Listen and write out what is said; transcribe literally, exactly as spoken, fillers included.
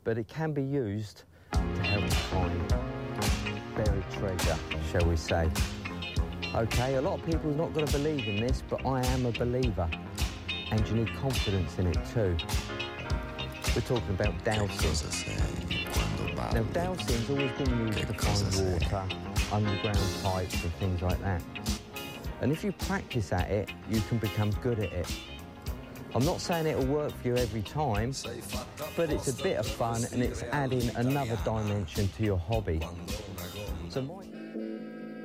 but it can be used to help find buried treasure, shall we say. Okay, a lot of people are not going to believe in this, but I am a believer, and you need confidence in it too. We're talking about dowsing. Now, dowsing's always been used to find water, underground pipes and things like that. And if you practice at it, you can become good at it. I'm not saying it'll work for you every time, but it's a bit of fun and it's adding another dimension to your hobby. So my